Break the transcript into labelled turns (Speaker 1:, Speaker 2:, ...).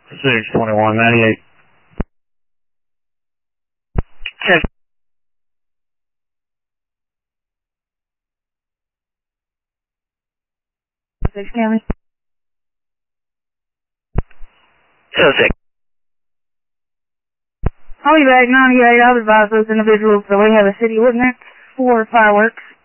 Speaker 1: 62198.
Speaker 2: Check. 6 County.
Speaker 1: 06.
Speaker 2: I'll be back 98. I'll advise those individuals that we have a city ordinance for fireworks.